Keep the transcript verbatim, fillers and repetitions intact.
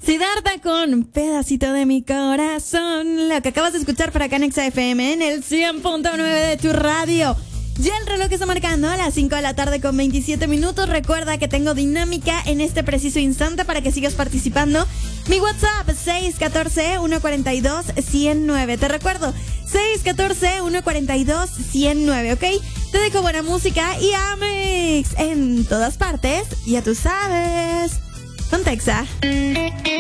Siddhartha con Pedacito de mi corazón. Lo que acabas de escuchar por acá en Exa F M en el cien punto nueve de tu radio. Ya el reloj está marcando a las cinco de la tarde con veintisiete minutos. Recuerda que tengo dinámica en este preciso instante para que sigas participando. Mi WhatsApp seis uno cuatro, uno cuatro dos, uno cero nueve. Te recuerdo, seis uno cuatro, uno cuatro dos, uno cero nueve, ¿ok? Te dejo buena música y Amex en todas partes. Ya tú sabes. Con Texa.